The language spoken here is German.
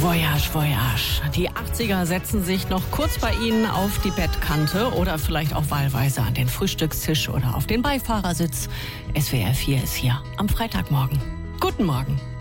Voyage, Voyage. Die 80er setzen sich noch kurz bei Ihnen auf die Bettkante oder vielleicht auch wahlweise an den Frühstückstisch oder auf den Beifahrersitz. SWR 4 ist hier am Freitagmorgen. Guten Morgen.